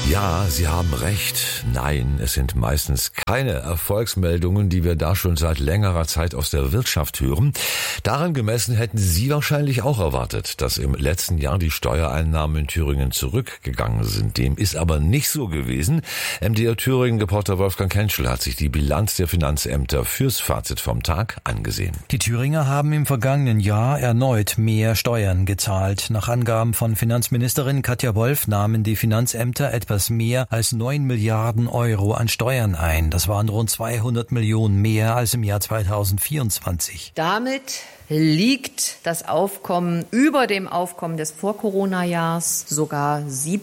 Ja, Sie haben recht. Nein, es sind meistens keine Erfolgsmeldungen, die wir da schon seit längerer Zeit aus der Wirtschaft hören. Daran gemessen hätten Sie wahrscheinlich auch erwartet, dass im letzten Jahr die Steuereinnahmen in Thüringen zurückgegangen sind. Dem ist aber nicht so gewesen. MDR Thüringen-Reporter Wolfgang Kentschel hat sich die Bilanz der Finanzämter fürs Fazit vom Tag angesehen. Die Thüringer haben im vergangenen Jahr erneut mehr Steuern gezahlt. Nach Angaben von Finanzministerin Katja Wolf nahmen die Finanzämter etwas mehr als 9 Milliarden Euro an Steuern ein. Das waren rund 200 Millionen mehr als im Jahr 2024. Damit liegt das Aufkommen über dem Aufkommen des Vor-Corona-Jahres, sogar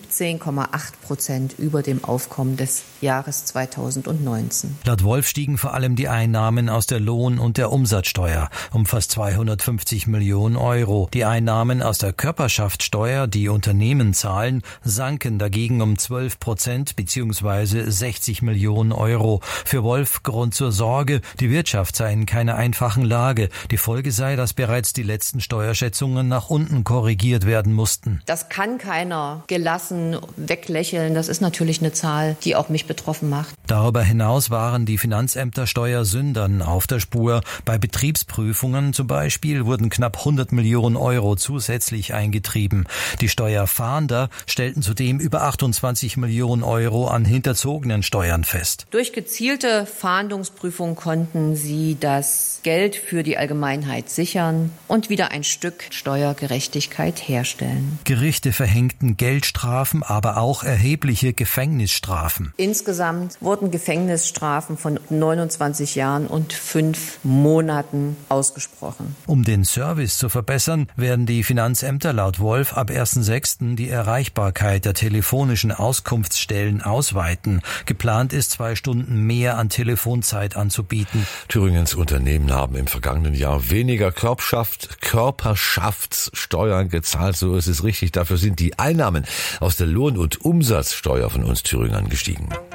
17,8% über dem Aufkommen des Jahres 2019. Laut Wolf stiegen vor allem die Einnahmen aus der Lohn- und der Umsatzsteuer um fast 250 Millionen Euro. Die Einnahmen aus der Körperschaftssteuer, die Unternehmen zahlen, sanken dagegen um 12% bzw. 60 Millionen Euro. Für Wolf Grund zur Sorge, die Wirtschaft sei in keiner einfachen Lage. Die Folge sei, dass bereits die letzten Steuerschätzungen nach unten korrigiert werden mussten. Das kann keiner gelassen weglächeln. Das ist natürlich eine Zahl, die auch mich betroffen macht. Darüber hinaus waren die Finanzämter Steuersündern auf der Spur. Bei Betriebsprüfungen zum Beispiel wurden knapp 100 Millionen Euro zusätzlich eingetrieben. Die Steuerfahnder stellten zudem über 28 Millionen Euro an hinterzogenen Steuern fest. Durch gezielte Fahndungsprüfungen konnten sie das Geld für die Allgemeinheit sichern und wieder ein Stück Steuergerechtigkeit herstellen. Gerichte verhängten Geldstrafen, aber auch erhebliche Gefängnisstrafen. Insgesamt wurden Gefängnisstrafen von 29 Jahren und 5 Monaten ausgesprochen. Um den Service zu verbessern, werden die Finanzämter laut Wolf ab 1.6. die Erreichbarkeit der telefonischen Auskunftsstellen ausweiten. Geplant ist, 2 Stunden mehr an Telefonzeit anzubieten. Thüringens Unternehmen haben im vergangenen Jahr weniger Körperschaftssteuern gezahlt, so ist es richtig. Dafür sind die Einnahmen aus der Lohn- und Umsatzsteuer von uns Thüringern gestiegen.